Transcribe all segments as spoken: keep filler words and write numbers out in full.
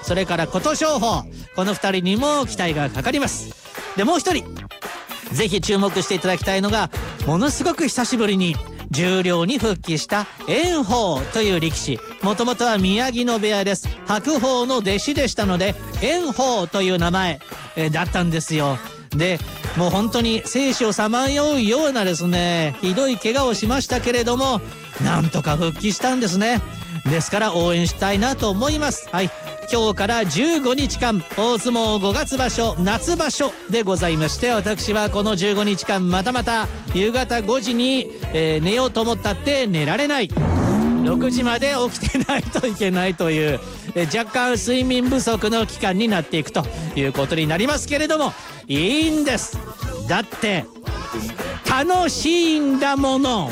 それから琴勝峰、このふたりにも期待がかかります。でもうひとりぜひ注目していただきたいのが、ものすごく久しぶりに十両に復帰した炎鵬という力士。もともとは宮城野部屋です。白鵬の弟子でしたので炎鵬という名前、えー、だったんですよ。でもう本当に生死をさまようようなですね、ひどい怪我をしましたけれども、なんとか復帰したんですね。ですから応援したいなと思います。はい、今日からじゅうごにちかん大相撲ごがつ場所夏場所でございまして、私はこのじゅうごにちかんまたまた夕方ごじに、えー、寝ようと思ったって寝られない、ろくじまで起きてないといけないという、えー、若干睡眠不足の期間になっていくということになりますけれども、いいんです。だって楽しいんだもの。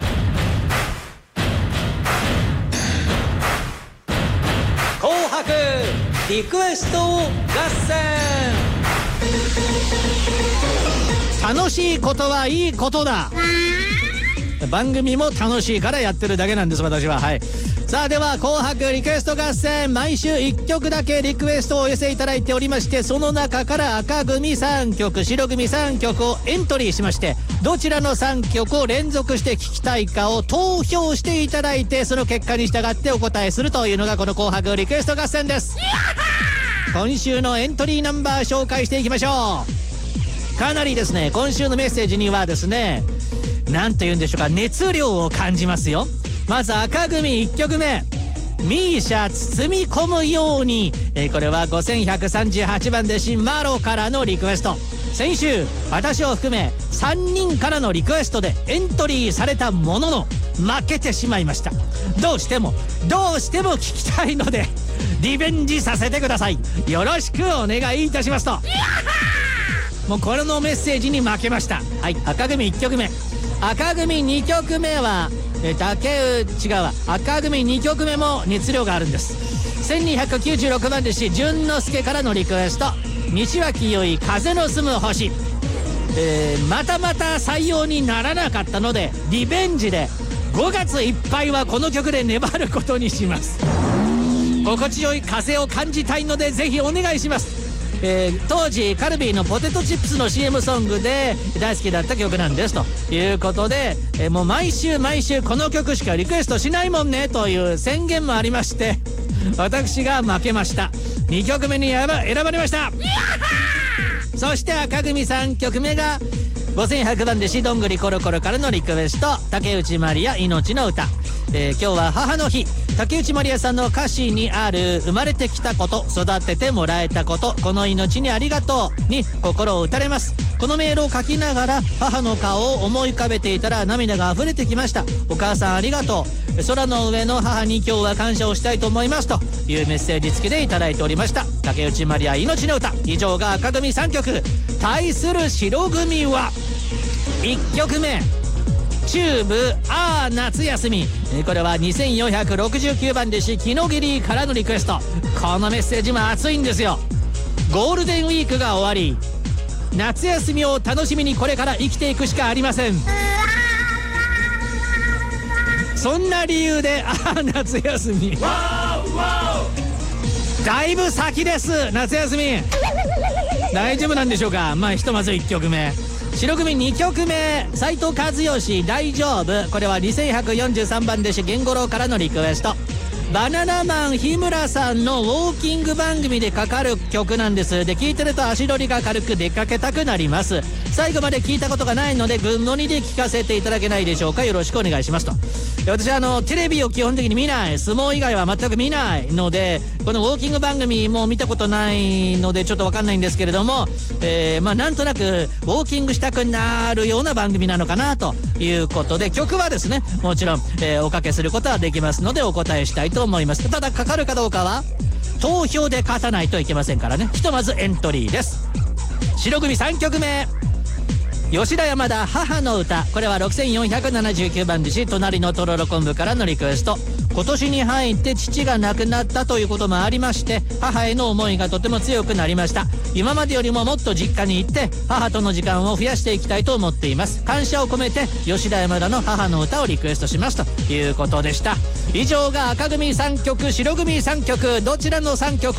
紅白リクエスト合戦。楽しいことはいいことだ。番組も楽しいからやってるだけなんです、私は。はい、さあでは紅白リクエスト合戦、毎週いっきょくだけリクエストをお寄せいただいておりまして、その中から赤組さんきょく白組さんきょくをエントリーしまして、どちらのさんきょくを連続して聴きたいかを投票していただいて、その結果に従ってお答えするというのがこの紅白リクエスト合戦です。今週のエントリーナンバー紹介していきましょう。かなりですね、今週のメッセージにはですね、なんと言うんでしょうか、熱量を感じますよ。まず赤組いっきょくめ、ミーシャ包み込むように、えー、これはごせんひゃくさんじゅうはちばん弟子マロからのリクエスト。先週私を含めさんにんからのリクエストでエントリーされたものの負けてしまいました。どうしてもどうしても聞きたいのでリベンジさせてください。よろしくお願いいたしますと。もうこれのメッセージに負けました。はい、赤組いっきょくめ。赤組にきょくめはえ竹内違うわ赤組にきょくめも熱量があるんです。せんにひゃくきゅうじゅうろくばん弟子淳之介からのリクエスト、西脇よい風の住む星。えー、またまた採用にならなかったのでリベンジでごがついっぱいはこの曲で粘ることにします。心地よい風を感じたいのでぜひお願いします。えー、当時カルビーのポテトチップスの シーエム ソングで大好きだった曲なんですということで、えー、もう毎週毎週この曲しかリクエストしないもんねという宣言もありまして、私が負けました。にきょくめに選ば選ばれました。そして赤組さんきょくめがごせんひゃくばん弟子どんぐりコロコロからのリクエスト、竹内まりや命の歌。えー、今日は母の日、竹内まりやさんの歌詞にある生まれてきたこと、育ててもらえたこと、この命にありがとうに心を打たれます。このメールを書きながら母の顔を思い浮かべていたら涙が溢れてきました。お母さんありがとう、空の上の母に今日は感謝をしたいと思いますというメッセージ付きでいただいておりました。竹内まりや命の歌。以上が赤組さんきょく。対する白組はいっきょくめ、チューブあー夏休み。これはにせんよんひゃくろくじゅうきゅうばん弟子木の桐からのリクエスト。このメッセージも熱いんですよ。ゴールデンウィークが終わり、夏休みを楽しみにこれから生きていくしかありません。そんな理由であー夏休みだいぶ先です。夏休み大丈夫なんでしょうか。まあひとまずいっきょくめ、白組にきょくめ、斉藤和義大丈夫。これはにせんひゃくよんじゅうさんばん弟子源五郎からのリクエスト。バナナマン日村さんのウォーキング番組でかかる曲なんです。で聴いてると足取りが軽く出かけたくなります。最後まで聞いたことがないので群乗りで聞かせていただけないでしょうか。よろしくお願いしますと。私はあのテレビを基本的に見ない、相撲以外は全く見ないので、このウォーキング番組も見たことないのでちょっと分かんないんですけれども、えー、まあなんとなくウォーキングしたくなるような番組なのかなということで、曲はですねもちろん、えー、おかけすることはできますのでお答えしたいと思います。ただかかるかどうかは投票で勝たないといけませんからね。ひとまずエントリーです。白組さんきょくめ、吉田山田母の歌。これはろくせんよんひゃくななじゅうきゅうばん弟子隣のとろろ昆布からのリクエスト。今年に入って父が亡くなったということもありまして、母への思いがとても強くなりました。今までよりももっと実家に行って母との時間を増やしていきたいと思っています。感謝を込めて吉田山田の母の歌をリクエストしますということでした。以上が赤組さんきょく白組さんきょく、どちらのさんきょく